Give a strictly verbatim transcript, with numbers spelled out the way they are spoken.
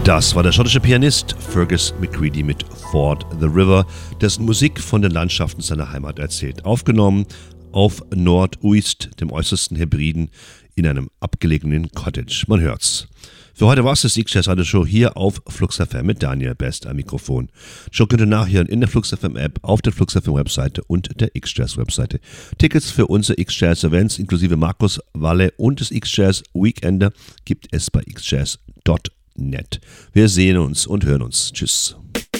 Das war der schottische Pianist Fergus McCready mit Ford the River, dessen Musik von den Landschaften seiner Heimat erzählt. Aufgenommen auf North-Uist, dem äußersten Hebriden, in einem abgelegenen Cottage. Man hört's. Für heute war es das X-Jazz Radio Show hier auf Flux F M mit Daniel Best am Mikrofon. Show könnt ihr nachhören in der Flux F M App, auf der Flux F M Webseite und der X-Jazz Webseite. Tickets für unsere X-Jazz Events inklusive Markus Walle und des X-Jazz Weekender gibt es bei x jazz punkt net. Wir sehen uns und hören uns. Tschüss.